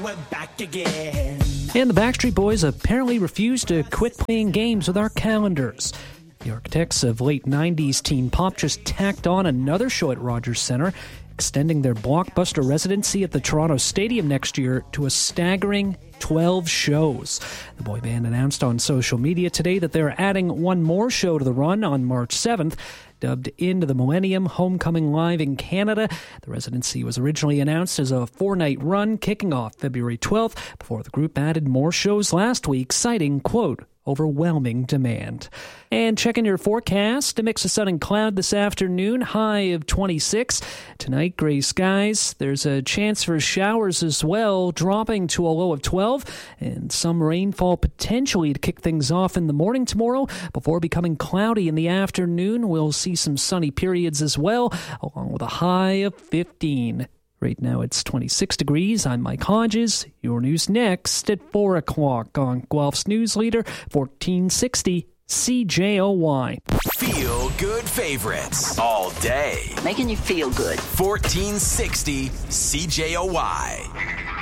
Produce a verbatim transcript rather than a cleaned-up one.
We're back again. And the Backstreet Boys apparently refuse to quit playing games with our calendars. The architects of late nineties teen pop just tacked on another show at Rogers Centre, extending their blockbuster residency at the Toronto Stadium next year to a staggering twelve shows. The boy band announced on social media today that they're adding one more show to the run on March seventh. Dubbed Into the Millennium, Homecoming Live in Canada. The residency was originally announced as a four-night run, kicking off February twelfth, before the group added more shows last week, citing, quote, overwhelming demand. And checking your forecast, a mix of sun and cloud this afternoon, high of twenty-six. Tonight, gray skies. There's a chance for showers as well, dropping to a low of twelve, and some rainfall potentially to kick things off in the morning tomorrow before becoming cloudy in the afternoon. We'll see some sunny periods as well, along with a high of fifteen. Right now it's twenty-six degrees. I'm Mike Hodges. Your news next at four o'clock on Guelph's News Leader, fourteen sixty C J O Y. Feel good favorites all day. Making you feel good. fourteen sixty C J O Y.